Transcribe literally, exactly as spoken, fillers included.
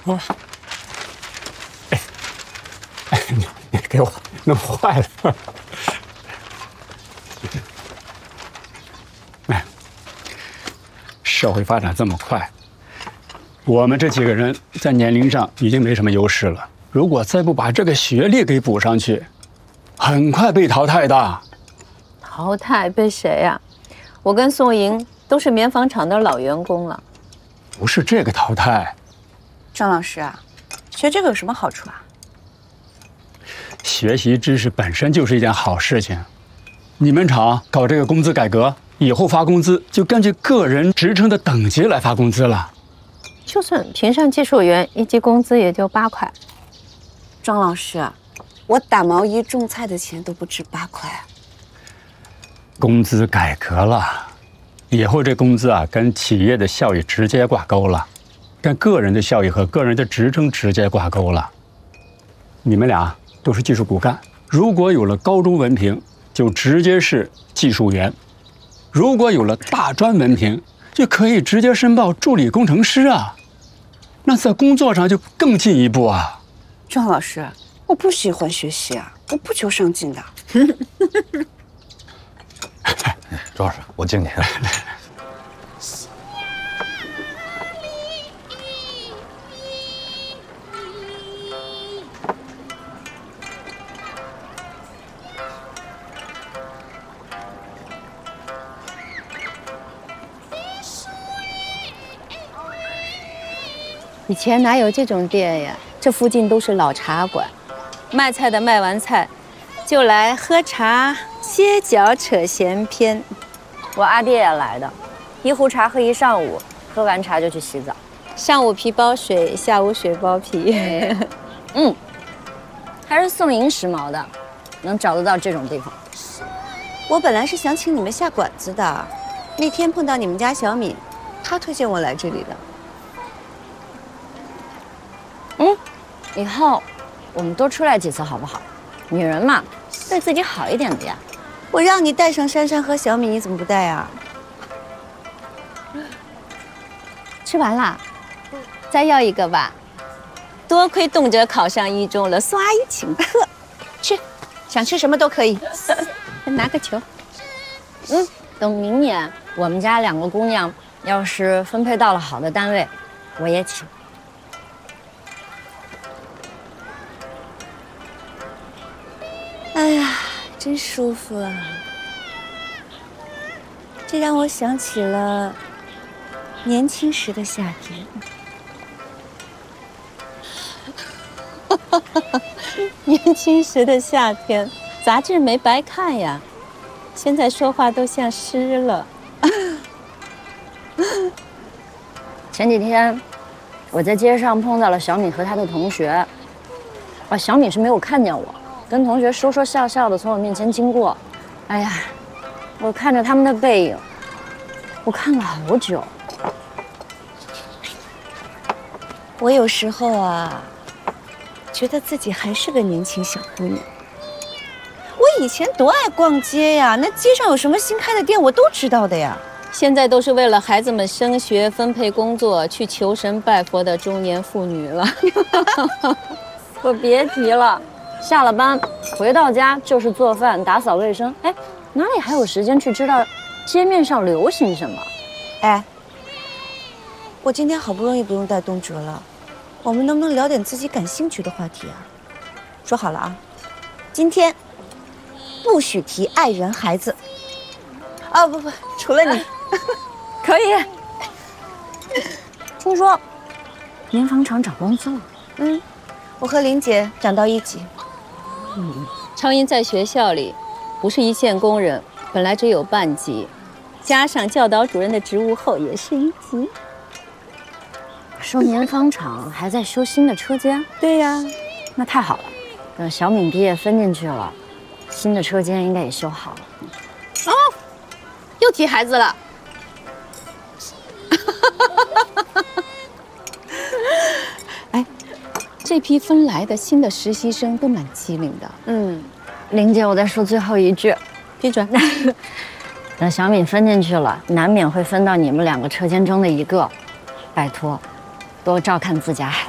我，哎，哎，你你给我弄坏了。哎，社会发展这么快，我们这几个人在年龄上已经没什么优势了。如果再不把这个学历给补上去，很快被淘汰的。 淘汰被谁呀？我跟宋莹都是棉纺厂的老员工了。 不是这个淘汰。 张老师啊，学这个有什么好处啊？ 学习知识本身就是一件好事情。你们厂搞这个工资改革，以后发工资就根据个人职称的等级来发工资了。 就算评上技术员，一级工资也就八块。 庄老师，我打毛衣种菜的钱都不止八块。 工资改革了，以后这工资啊跟企业的效益直接挂钩了，跟个人的效益和个人的职称直接挂钩了。你们俩都是技术骨干，如果有了高中文凭，就直接是技术员；如果有了大专文凭，就可以直接申报助理工程师啊。那在工作上就更进一步啊。 庄老师，我不喜欢学习啊，我不求上进的。 庄老师，我敬你。 以前哪有这种店呀？这附近都是老茶馆，卖菜的卖完菜，就来喝茶、歇脚、扯闲篇。我阿爹也来的，一壶茶喝一上午，喝完茶就去洗澡。上午皮包水，下午水包皮。嗯，还是宋莹时髦的，能找得到这种地方。 我本来是想请你们下馆子的，那天碰到你们家小敏，她推荐我来这里的。 嗯，以后我们多出来几次好不好？女人嘛，对自己好一点的呀。 我让你带上珊珊和小米，你怎么不带啊？ 吃完啦，再要一个吧。多亏动辄考上一中了，宋阿姨请客。 去，想吃什么都可以。 拿个球。嗯，等明年我们家两个姑娘要是分配到了好的单位，我也请。 哎呀，真舒服啊！这让我想起了年轻时的夏天。 年轻时的夏天，杂志没白看呀。现在说话都像诗了。前几天我在街上碰到了小米和她的同学，啊，小米是没有看见我。跟同学说说笑笑的从我面前经过，哎呀，我看着他们的背影，我看了好久。 我有时候啊，觉得自己还是个年轻小姑娘。我以前多爱逛街呀，那街上有什么新开的店我都知道的呀。 现在都是为了孩子们升学、分配工作、去求神拜佛的中年妇女了。可别提了。下了班回到家就是做饭、打扫卫生，哎，哪里还有时间去知道街面上流行什么？ 哎，我今天好不容易不用带东哲了，我们能不能聊点自己感兴趣的话题啊？说好了啊，今天不许提爱人、孩子。啊，不不，除了你， 可以。听说棉纺厂涨工资了， 嗯，我和林姐涨到一级。 嗯，昌英在学校里不是一线工人，本来只有半级，加上教导主任的职务后也是一级。说棉纺厂还在修新的车间？ 对呀， 那太好了。等小敏毕业分进去了，新的车间应该也修好了。哦，又提孩子了。哎。这批分来的新的实习生都蛮机灵的。嗯，林姐，我再说最后一句，批准。等小敏分进去了，难免会分到你们两个车间中的一个，拜托，多照看自家孩子。